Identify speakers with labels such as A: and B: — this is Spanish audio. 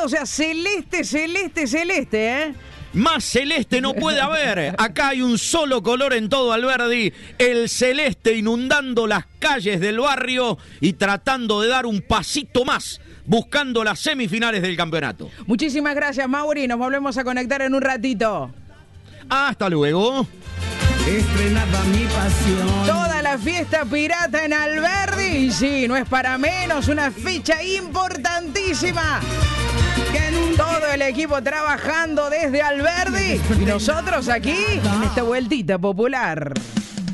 A: o sea, celeste, ¿eh?
B: Más celeste no puede haber. Acá hay un solo color en todo Alberdi, el celeste inundando las calles del barrio y tratando de dar un pasito más, buscando las semifinales del campeonato.
A: Muchísimas gracias, Mauri. Nos volvemos a conectar en un ratito.
B: Hasta luego.
C: Estrenaba mi pasión.
A: Toda la fiesta pirata en Alberdi. Y sí, no es para menos, una fecha importantísima. Todo el equipo trabajando desde Alberdi y nosotros aquí en esta vueltita popular.